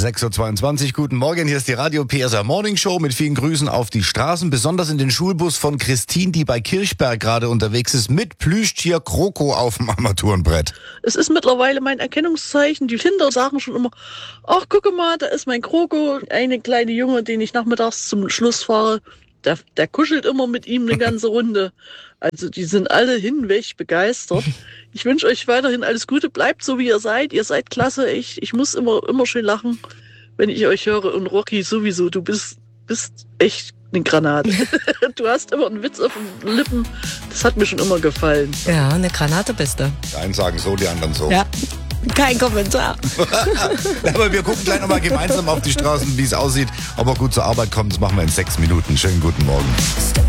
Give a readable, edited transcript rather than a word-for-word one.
6.22 Uhr, guten Morgen, hier ist die Radio PSR Morning Show mit vielen Grüßen auf die Straßen, besonders in den Schulbus von Christine, die bei Kirchberg gerade unterwegs ist, mit Plüschtier Kroko auf dem Armaturenbrett. Es ist mittlerweile mein Erkennungszeichen. Die Kinder sagen schon immer, ach, gucke mal, da ist mein Kroko. Eine kleine Junge, den ich nachmittags zum Schluss fahre, der kuschelt immer mit ihm eine ganze Runde. Also die sind alle hinweg begeistert. Ich wünsche euch weiterhin alles Gute. Bleibt so, wie ihr seid. Ihr seid klasse. Ich muss immer schön lachen, wenn ich euch höre. Und Rocky sowieso, du bist echt eine Granate. Du hast immer einen Witz auf den Lippen. Das hat mir schon immer gefallen. Ja, eine Granate bist du. Die einen sagen so, die anderen so. Ja, kein Kommentar. Aber wir gucken gleich nochmal gemeinsam auf die Straßen, wie es aussieht. Ob er gut zur Arbeit kommt, das machen wir in 6 Minuten. Schönen guten Morgen.